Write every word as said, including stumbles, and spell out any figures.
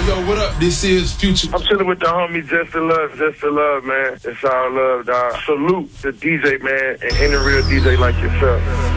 Yo, what up? This is Future. I'm chilling with the homie Just to Love, Just to Love, man. It's all love, dog. Salute the D J, man, and any real D J like yourself.